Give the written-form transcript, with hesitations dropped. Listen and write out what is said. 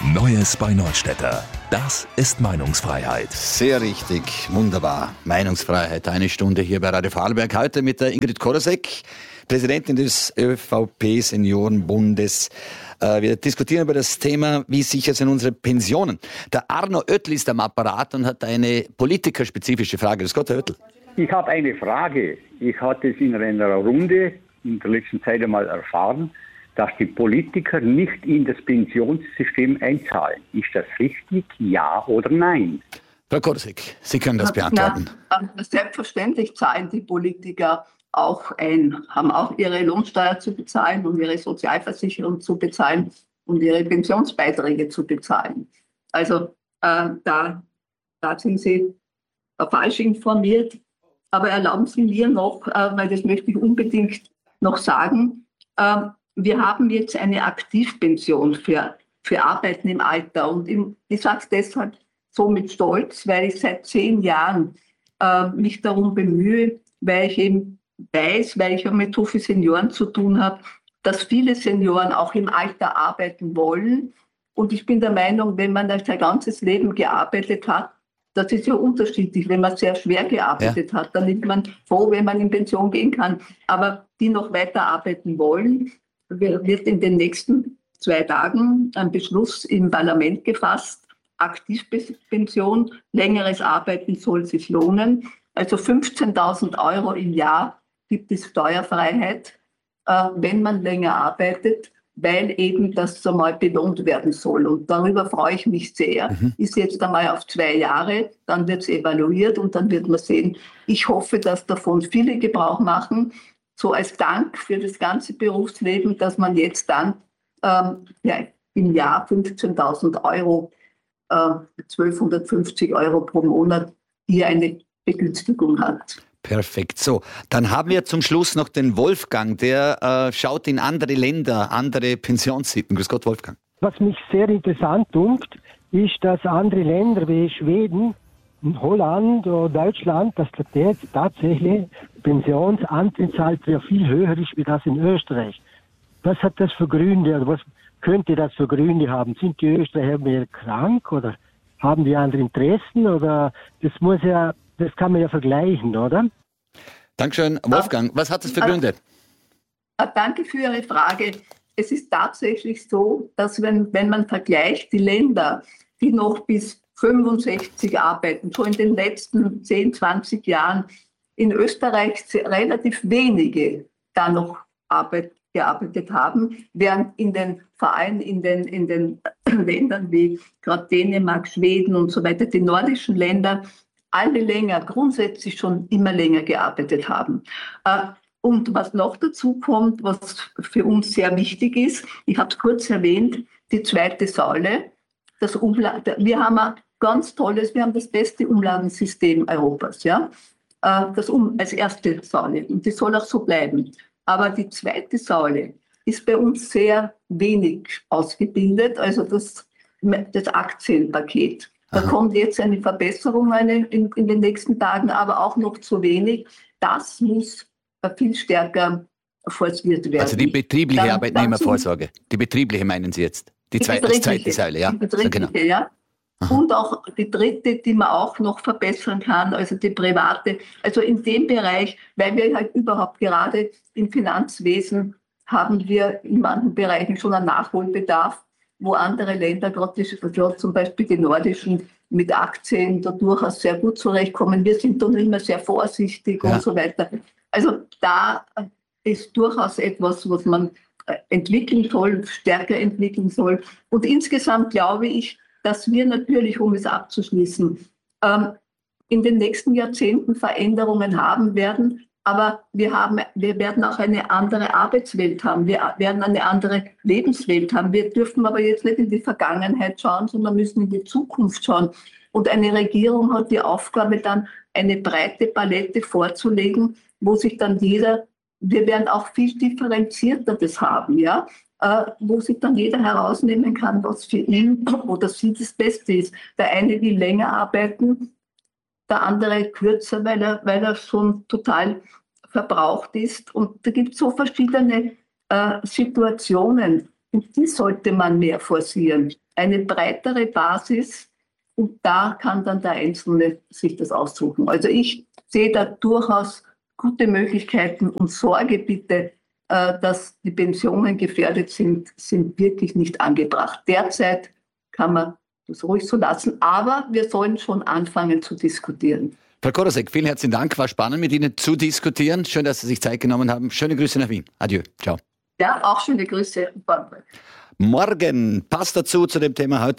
Neues bei Neustädter. Das ist Meinungsfreiheit. Sehr richtig, wunderbar. Meinungsfreiheit, eine Stunde hier bei Radio Vorarlberg. Heute mit der Ingrid Korosek, Präsidentin des ÖVP-Seniorenbundes. Wir diskutieren über das Thema, wie sicher sind unsere Pensionen. Der Arno Oettel ist am Apparat und hat eine politikerspezifische Frage. Grüß Gott, Herr Oettel. Ich habe eine Frage. Ich hatte es in einer Runde in der letzten Zeit einmal erfahren, dass die Politiker nicht in das Pensionssystem einzahlen. Ist das richtig, ja oder nein? Frau Korosek, Sie können das beantworten. Selbstverständlich zahlen die Politiker auch ein, haben auch ihre Lohnsteuer zu bezahlen und ihre Sozialversicherung zu bezahlen und ihre Pensionsbeiträge zu bezahlen. Also da sind Sie falsch informiert. Aber erlauben Sie mir noch, weil das möchte ich unbedingt noch sagen, wir haben jetzt eine Aktivpension für Arbeiten im Alter. Und ich sage es deshalb so mit Stolz, weil ich seit 10 Jahren mich darum bemühe, weil ich eben weiß, weil ich ja mit so vielen Senioren zu tun habe, dass viele Senioren auch im Alter arbeiten wollen. Und ich bin der Meinung, wenn man sein ganzes Leben gearbeitet hat, das ist ja unterschiedlich. Wenn man sehr schwer gearbeitet hat, dann ist man froh, wenn man in Pension gehen kann. Aber die noch weiter arbeiten wollen, wird in den nächsten 2 Tagen ein Beschluss im Parlament gefasst. Aktivpension, längeres Arbeiten soll sich lohnen. Also 15.000 € im Jahr gibt es Steuerfreiheit, wenn man länger arbeitet, weil eben das einmal belohnt werden soll. Und darüber freue ich mich sehr. Ist jetzt einmal auf 2 Jahre, dann wird es evaluiert und dann wird man sehen. Ich hoffe, dass davon viele Gebrauch machen, so als Dank für das ganze Berufsleben, dass man jetzt dann im Jahr 15.000 €, 1.250 € pro Monat hier eine Begünstigung hat. Perfekt. So, dann haben wir zum Schluss noch den Wolfgang, der schaut in andere Länder, andere Pensionssitten. Grüß Gott, Wolfgang. Was mich sehr interessant dunkt, ist, dass andere Länder wie Schweden, Holland oder Deutschland, dass da tatsächlich Pensionsanteilsalter viel höher ist wie das in Österreich. Was hat das für Gründe oder was könnte das für Gründe haben? Sind die Österreicher mehr krank oder haben die andere Interessen oder das kann man ja vergleichen, oder? Dankeschön, Wolfgang. Was hat das für Gründe? Danke für Ihre Frage. Es ist tatsächlich so, dass wenn man vergleicht die Länder, die noch bis 65 arbeiten, so in den letzten 10, 20 Jahren, in Österreich relativ wenige da noch gearbeitet haben, während vor allem in den Ländern wie gerade Dänemark, Schweden und so weiter, die nordischen Länder, alle grundsätzlich schon immer länger gearbeitet haben. Und was noch dazu kommt, was für uns sehr wichtig ist, ich habe es kurz erwähnt, die zweite Säule, wir haben ein ganz tolles, wir haben das beste Umlagensystem Europas, ja, als erste Säule und das soll auch so bleiben. Aber die zweite Säule ist bei uns sehr wenig ausgebildet, also das Aktienpaket. Da kommt jetzt eine Verbesserung in den nächsten Tagen, aber auch noch zu wenig. Das muss viel stärker forciert werden. Also die betriebliche Arbeitnehmervorsorge. Die betriebliche meinen Sie jetzt? Die zweite Säule, ja. Die betriebliche, genau. Ja. Und auch die dritte, die man auch noch verbessern kann, also die private. Also in dem Bereich, weil wir halt überhaupt gerade im Finanzwesen haben wir in manchen Bereichen schon einen Nachholbedarf, wo andere Länder, gerade zum Beispiel die nordischen, mit Aktien da durchaus sehr gut zurechtkommen. Wir sind dann immer sehr vorsichtig und so weiter. Also da ist durchaus etwas, was man entwickeln soll, stärker entwickeln soll. Und insgesamt glaube ich, dass wir natürlich, um es abzuschließen, in den nächsten Jahrzehnten Veränderungen haben werden. Aber wir werden auch eine andere Arbeitswelt haben. Wir werden eine andere Lebenswelt haben. Wir dürfen aber jetzt nicht in die Vergangenheit schauen, sondern müssen in die Zukunft schauen. Und eine Regierung hat die Aufgabe, dann eine breite Palette vorzulegen, wo sich dann wir werden auch viel differenzierter das haben, ja, wo sich dann jeder herausnehmen kann, was für ihn oder sie das Beste ist. Der eine will länger arbeiten, der andere kürzer, weil er schon total verbraucht ist. Und da gibt es so verschiedene Situationen. Und die sollte man mehr forcieren. Eine breitere Basis, und da kann dann der Einzelne sich das aussuchen. Also ich sehe da durchaus gute Möglichkeiten und Sorge bitte, dass die Pensionen gefährdet sind wirklich nicht angebracht. Derzeit kann man das ruhig so lassen, aber wir sollen schon anfangen zu diskutieren. Frau Korosek, vielen herzlichen Dank. War spannend, mit Ihnen zu diskutieren. Schön, dass Sie sich Zeit genommen haben. Schöne Grüße nach Wien. Adieu. Ciao. Ja, auch schöne Grüße. Morgen passt dazu dem Thema heute.